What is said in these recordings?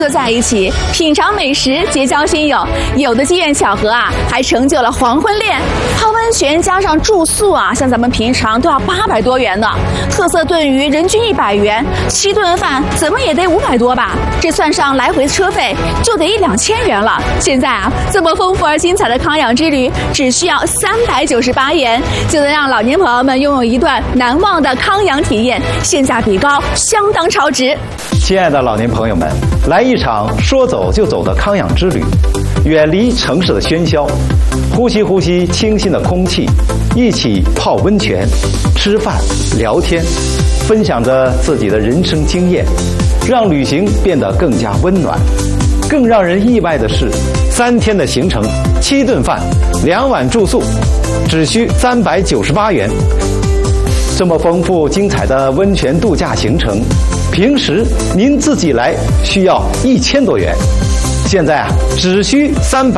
坐在一起品尝美食，结交新友，有的机缘巧合啊，还成就了黄昏恋。泡温泉加上住宿啊，像咱们平常都要800多元呢。特色炖鱼人均100元，7顿饭怎么也得500多吧？这算上来回车费就得1、2千元了。现在啊，这么丰富而精彩的康养之旅，只需要398元，就能让老年朋友们拥有一段难忘的康养体验，性价比高，相当超值。 亲爱的老年朋友们，来一场说走就走的康养之旅，远离城市的喧嚣，呼吸呼吸清新的空气，一起泡温泉、吃饭、聊天，分享着自己的人生经验，让旅行变得更加温暖。更让人意外的是，3天的行程，7顿饭，2晚住宿，只需398元。这么丰富精彩的温泉度假行程，平时您自己来需要1000多元，现在啊只需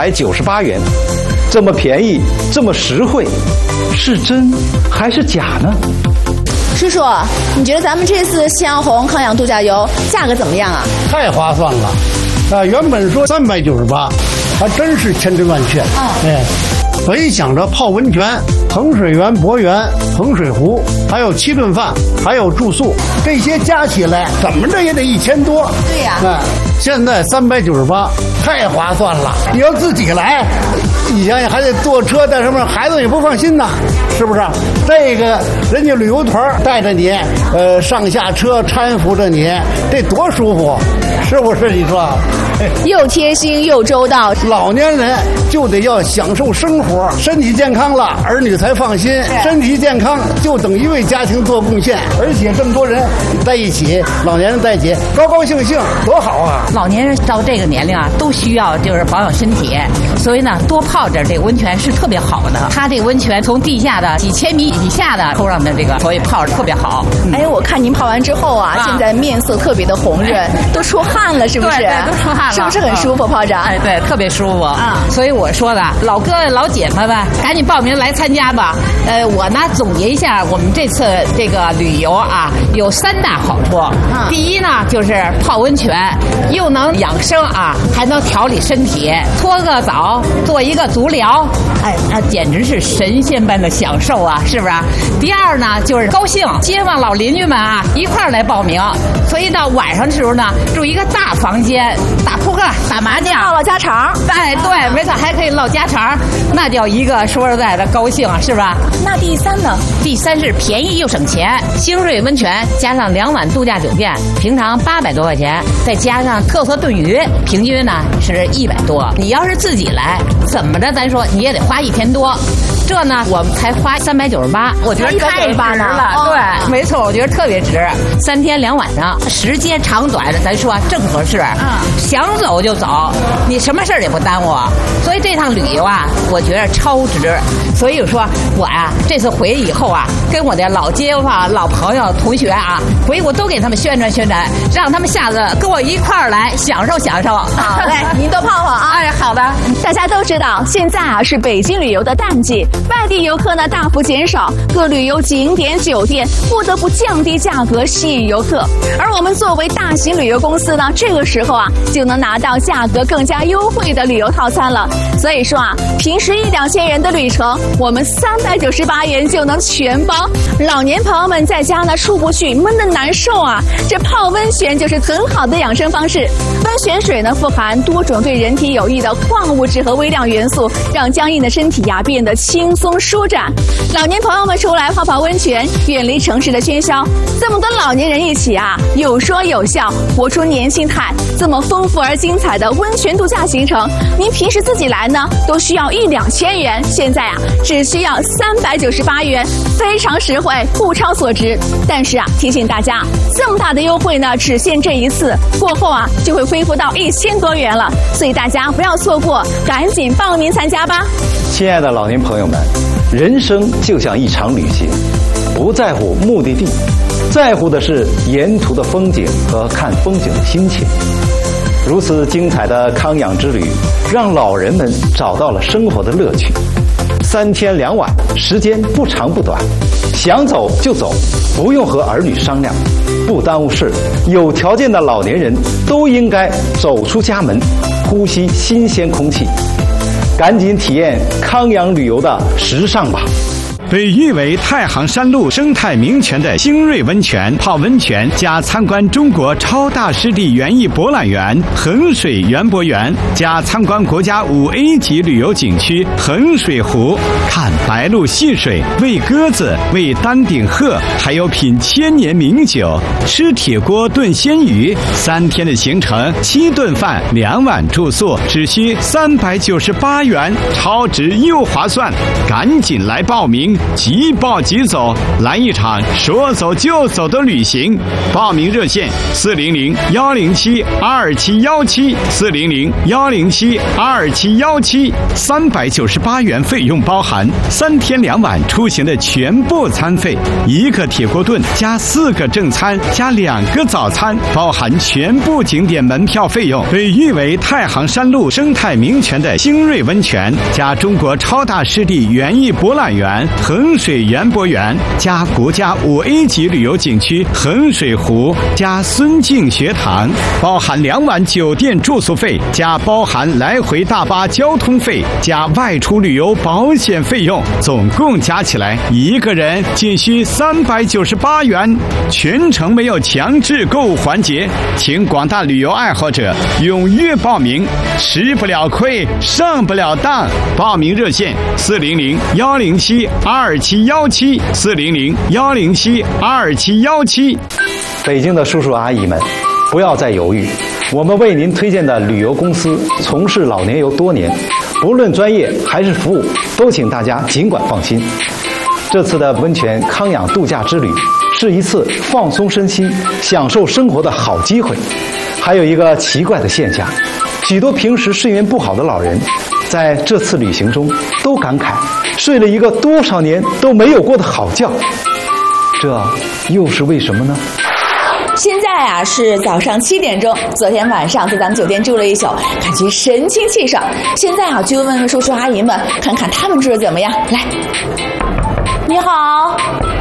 398元，这么便宜，这么实惠，是真还是假呢？ 叔叔，你觉得咱们这次夕阳红康养度假游价格怎么样啊？ 太划算了，原本说398，还真是千真万确。本想着泡温泉、衡水园、博园、衡水湖，还有7顿饭，还有住宿，这些加起来怎么着也得1000多。 对呀。 现在398，太划算了。你要自己来，你想想还得坐车带什么，孩子也不放心呐，是不是？这个人家旅游团带着你，上下车搀扶着你，这多舒服，是不是？你说？ 又贴心又周到。 老年人就得要享受生活，身体健康了，儿女才放心。身体健康就等于为家庭做贡献，而且这么多人在一起，老年人在一起，高高兴兴，多好啊！ 老年人到这个年龄啊，都需要就是保养身体，所以呢，多泡点这个温泉是特别好的。它这个温泉从地下的几千米以下的沟上的这个，所以泡着特别好。 哎，我看您泡完之后啊，现在面色特别的红润，都出汗了，是不是？ 对，都出汗了， 是不是很舒服？泡着？ 哎，对，特别舒服啊。所以我说的，老哥老姐们们，赶紧报名来参加吧。我呢总结一下，我们这次这个旅游啊，有3大好处。第一呢，就是泡温泉，又能养生啊，还能调理身体，搓个澡，做一个足疗，哎，那简直是神仙般的享受啊，是不是？第二呢，就是高兴，街坊老邻居们啊一块儿来报名，所以到晚上的时候呢，住一个大房间，打扑克、打麻将， 唠家常。 哎，对，没错，还可以唠家常，那叫一个说实在的高兴啊，是吧？ 那第3呢？ 第3是便宜又省钱，星瑞温泉加上2晚度假酒店，平常800多块钱，再加上特色炖鱼，平均呢是100多。你要是自己来，怎么着咱说你也得花1000多。这呢，我们才花398，我觉得太值了。对，没错，我觉得特别值。3天2晚上，时间长短咱说正合适。想走就走，你什么事儿也不耽误。所以这趟旅游啊，我觉得超值。所以说我呀，这次回以后啊，跟我的老街坊、老朋友、同学啊，回我都给他们宣传宣传，让他们下次跟我一块儿来享受享受。 好嘞，您多泡泡啊！ 哎，好的。 大家都知道，现在啊是北京旅游的淡季，外地游客呢大幅减少，各旅游景点、酒店不得不降低价格吸引游客。而我们作为大型旅游公司呢，这个时候啊就能拿到价格更加优惠的旅游套餐了。所以说啊，平时1、2千元的旅程，我们398元就能全包。老年朋友们在家呢出不去，闷得难受啊，这泡温泉就是很好的养生方式。温泉水呢富含多种对人体有益的矿物质和微量元素，让僵硬的身体呀变得轻松舒展。老年朋友们出来泡泡温泉，远离城市的喧嚣。这么多老年人一起啊，有说有笑，活出年轻态。这么丰富而精彩的温泉度假行程，您平时自己来呢，都需要1、2千元，现在啊，只需要398元，非常实惠，物超所值。但是啊，提醒大家，这么大的优惠呢，只限这一次，过后啊，就会恢复到1000多元了。所以大家不要错过，赶紧报名参加吧。 亲爱的老年朋友们，人生就像一场旅行，不在乎目的地，在乎的是沿途的风景和看风景的心情。如此精彩的康养之旅，让老人们找到了生活的乐趣。3天2晚，时间不长不短，想走就走，不用和儿女商量， 不耽误事，有条件的老年人都应该走出家门，呼吸新鲜空气，赶紧体验康养旅游的时尚吧。 被誉为太行山路生态名泉的星瑞温泉泡温泉加参观中国超大湿地园艺博览园衡水园博园加参观国家5A 级旅游景区衡水湖，看白鹭戏水，喂鸽子，喂丹顶鹤，还有品千年名酒，吃铁锅炖鲜鱼，3天的行程，7顿饭，2晚住宿，只需398元，超值又划算，赶紧来报名！即报即走，来一场说走就走的旅行。报名热线400-107-2717，400-107-2717，398元费用包含3天2晚出行的全部餐费，1个铁锅炖加4个正餐加2个早餐，包含全部景点门票费用。被誉为太行山路生态名泉的星瑞温泉加中国超大湿地园艺博览园衡水园博园加国家5A 级旅游景区衡水湖加孙敬学堂，包含2晚酒店住宿费加包含来回大巴交通费加外出旅游保险费用，总共加起来1个人仅需398元，全程没有强制购物环节，请广大旅游爱好者踊跃报名，吃不了亏，上不了当。报名热线400-107-2717，400-107-2717。 北京的叔叔阿姨们，不要再犹豫，我们为您推荐的旅游公司从事老年游多年，不论专业还是服务，都请大家尽管放心。这次的温泉康养度假之旅是一次放松身心、享受生活的好机会。还有一个奇怪的现象，许多平时睡眠不好的老人，在这次旅行中都感慨睡了一个多少年都没有过的好觉，这又是为什么呢？ 现在啊是早上7点钟，昨天晚上在咱们酒店住了一宿，感觉神清气爽。现在啊，就问问叔叔阿姨们，看看他们住的怎么样。来，你好。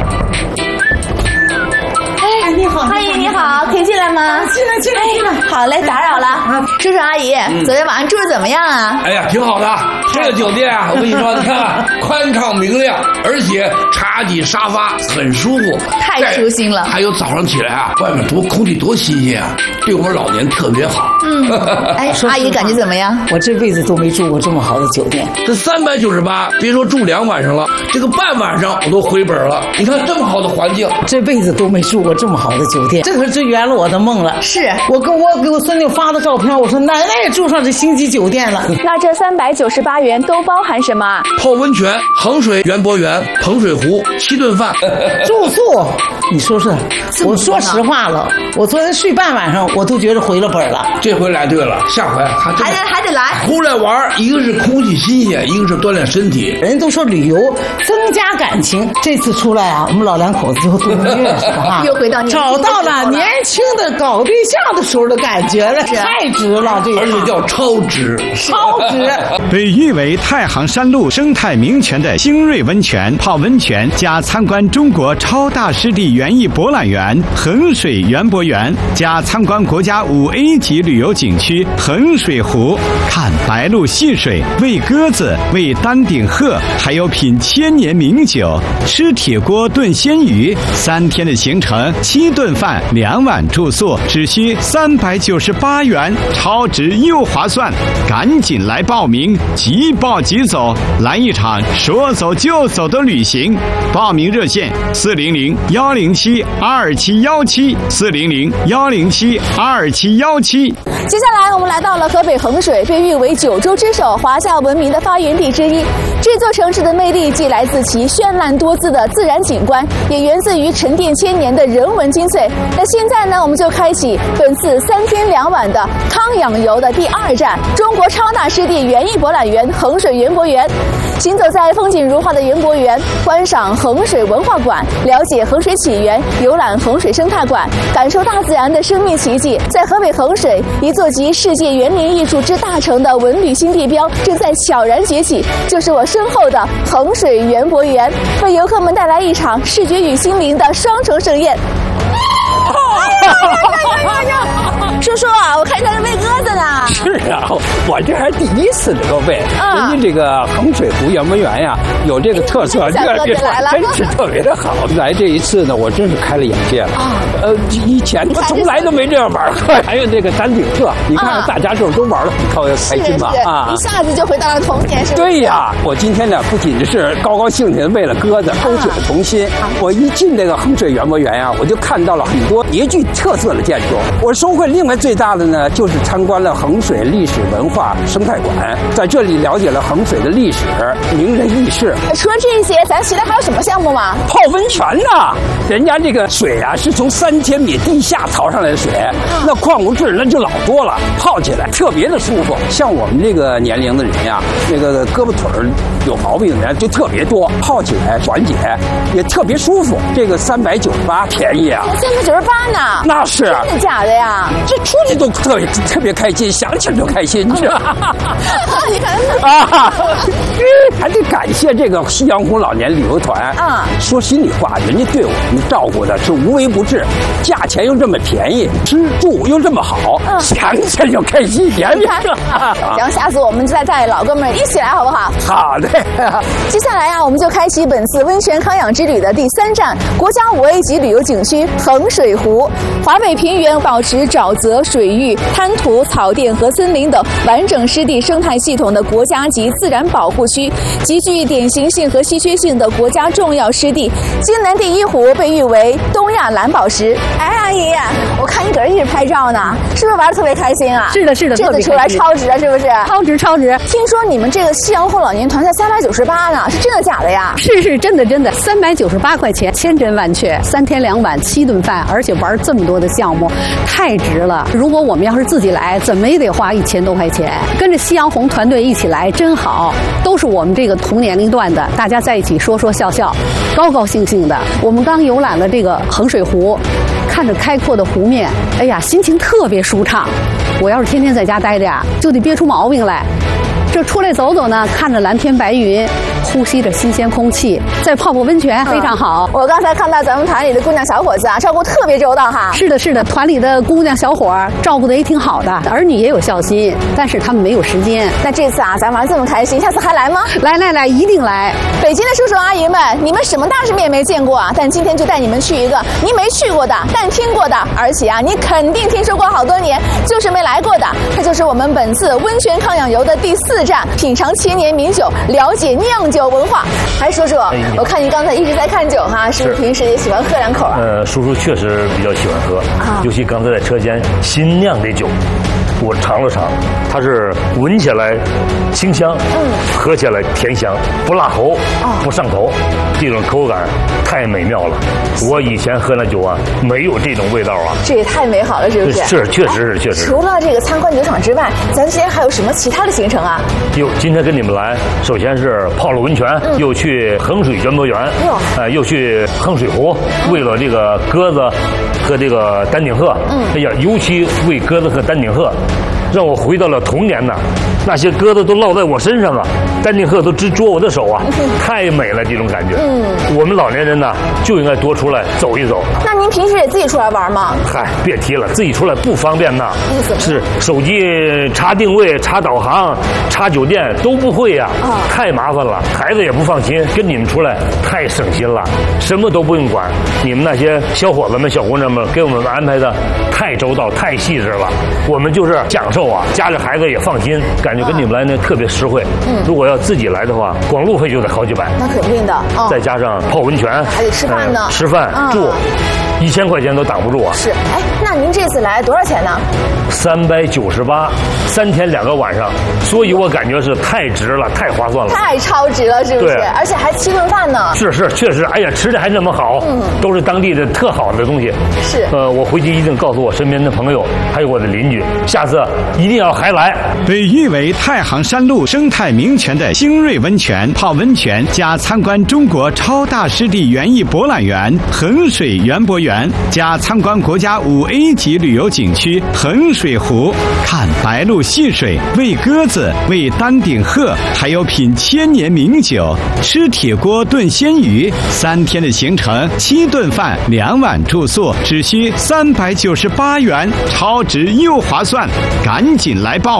哎，你好，阿姨你好，可以进来吗？进来。好嘞，打扰了。叔叔阿姨，昨天晚上住的怎么样啊？ 哎呀，挺好的。这个酒店啊，我跟你说，你看宽敞明亮，而且茶几沙发很舒服， 太舒心了。 还有早上起来啊，外面空气多新鲜啊，对我们老年特别好。 哎，阿姨感觉怎么样？ 我这辈子都没住过这么好的酒店。 这398，别说住2晚上了，这个半晚上我都回本了。你看这么好的环境， 这辈子都没住过这么好的酒店，这可是圆了我的梦了。 是我给我孙女发的照片，我说奶奶也住上这星级酒店了。 那这398元都包含什么？ 泡温泉、衡水园博园、衡水湖，7顿饭， 住宿。你说说，我说实话了，我昨天睡半晚上，我都觉得回了本了。 这回来对了，下回还得来。 出来玩，一个是空气新鲜，一个是锻炼身体。 人都说旅游增加感情，这次出来啊，我们老两口子就度蜜月似的哈， 又回到找到了年轻的搞对象的时候的感觉了，太值了，这个而且叫超值。 被誉为太行山路生态名泉的星瑞温泉泡温泉加参观中国超大湿地园艺博览园衡水园博园加参观国家5A 级旅游景区衡水湖，看白鹭戏水，喂鸽子，喂丹顶鹤，还有品千年名酒，吃铁锅炖鲜鱼，3天的行程，7顿饭，2晚住宿，只需398元，超值又划算，赶紧来报名，即报即走，来一场说走就走的旅行。报名热线400-107-2717，400-107-2717。 接下来我们来到了河北衡水，被誉为9州之首、华夏文明的发源地之一。这座城市的魅力既来自其绚烂多姿的自然景观，也源自于沉淀千年的人文精粹。那现在呢，我们就开启本次3天2晚的康养游的第2站——中国超大湿地园艺博览园衡水园博园。行走在风景如画的园博园，观赏衡水文化馆，了解衡水起源，游览衡水生态馆，感受大自然的生命奇迹。在河北衡水，一座集世界园林艺术之大成的文旅新地标正在悄然崛起，就是我身后的衡水园博园，为游客们带来一场视觉与心灵的双重盛宴。 叔叔啊，我看你在这喂鸽子呢。 是啊，我这还第一次能够喂。人家这个衡水湖园博园呀，有这个特色， 真是特别的好。来这一次呢，我真是开了眼界了。以前我从来都没这样玩过。还有这个丹顶鹤，你看大家都玩得很开心吧？ 一下子就回到了童年，是吧？ 对呀，我今天呢不仅是高高兴兴为了鸽子勾起了童心，我一进这个衡水园博园呀，我就看到了很多别具特色的建筑。我收获另外最大的呢，就是参观了衡水历史文化生态馆，在这里了解了衡水的历史、名人轶事。 除了这些，咱其他还有什么项目吗？ 泡温泉呐，人家这个水啊是从3000米地下淘上来的水，那矿物质那就老多了，泡起来特别的舒服。像我们这个年龄的人呀，那个胳膊腿有毛病的人就特别多，泡起来缓解也特别舒服。这个398便宜啊 ，398呢？ 那是真的假的呀？ 这出去都特别开心，想起来就开心，你知道吗？ 你看啊，还得感谢这个夕阳红老年旅游团啊。说心里话，人家对我们照顾的是无微不至，价钱又这么便宜，吃住又这么好，想起来就开心。 然后下次我们就再带老哥们一起来，好不好？ 好的。 接下来呀，我们就开启本次温泉康养之旅的第3站，国家5A级旅游景区衡水湖。华北平原保持沼泽、水域、滩涂、草甸和森林等完整湿地生态系统的国家级自然保护区，极具典型性和稀缺性的国家重要湿地。京南第一湖被誉为东亚蓝宝石。哎，阿姨，我看你搁这一直拍照呢，是不是玩得特别开心啊？ 是的， 这次出来超值啊，是不是？ 超值！ 听说你们这个夕阳红老年团才398呢，是真的假的呀？ 是真的，398块钱，千真万确，3天2晚7顿饭，而且玩这么多的项目，太值了。如果我们要是自己来，怎么也得花1000多块钱。跟着夕阳红团队一起来真好，都是我们这个同年龄段的，大家在一起说说笑笑，高高兴兴的。我们刚游览了这个衡水湖，看着开阔的湖面，哎呀，心情特别舒畅。我要是天天在家待着呀，就得憋出毛病来。这出来走走呢，看着蓝天白云，呼吸着新鲜空气，再泡温泉非常好。 我刚才看到咱们团里的姑娘小伙子啊，照顾特别周到哈。 是的，团里的姑娘小伙照顾的也挺好的，儿女也有孝心，但是他们没有时间。 那这次啊，咱玩这么开心，下次还来吗？ 来，一定来。 北京的叔叔阿姨们，你们什么大世面没见过啊？但今天就带你们去一个你没去过的，但听过的，而且啊，你肯定听说过好多年，就是没来过的。它就是我们本次温泉康养游的第4站，品尝千年名酒，了解酿酒文化。哎，叔叔，我看您刚才一直在看酒哈，是不是平时也喜欢喝2口啊？ 叔叔确实比较喜欢喝，尤其刚才在车间新酿的酒，我尝了尝，它是闻起来清香，喝起来甜香，不辣喉，不上头，这种口感太美妙了。我以前喝那酒啊，没有这种味道啊。 这也太美好了，是不是？ 是，确实。 除了这个参观酒厂之外，咱今天还有什么其他的行程啊？ 今天跟你们来，首先是泡了温泉，又去衡水园博园，又去衡水湖，喂了这个鸽子和这个丹顶鹤。哎呀，尤其喂鸽子和丹顶鹤，让我回到了童年呐。那些鸽子都落在我身上啊，丹顶鹤都直啄我的手啊，太美了这种感觉。我们老年人呢就应该多出来走一走。 那您平时也自己出来玩吗？ 嗨，别提了，自己出来不方便呐。是手机查定位、查导航、查酒店都不会呀，太麻烦了，孩子也不放心。跟你们出来太省心了，什么都不用管。你们那些小伙子们、小姑娘们给我们安排的太周到、太细致了，我们就是享受啊，家里孩子也放心。感觉跟你们来呢特别实惠。如果要自己来的话，光路费就得好几百。 那肯定的。 再加上泡温泉， 还得吃饭呢。 吃饭住，1000块钱都挡不住啊。 是，哎，那您这次来多少钱呢 ？398，3天2个晚上，所以我感觉是太值了，太划算了， 太超值了，是不是？而且还7顿饭呢。 是，确实，哎呀，吃的还那么好，都是当地的特好的东西。 是， 我回去一定告诉我身边的朋友，还有我的邻居，下次一定要还来。 被誉为太行山路生态名泉的星瑞温泉，泡温泉加参观中国超大湿地园艺博览园衡水园博园。 元，加参观国家5A 级旅游景区衡水湖，看白鹭戏水，喂鸽子，喂丹顶鹤，还有品千年名酒，吃铁锅炖鲜鱼。3天的行程，7顿饭，2晚住宿，只需398元，超值又划算，赶紧来报！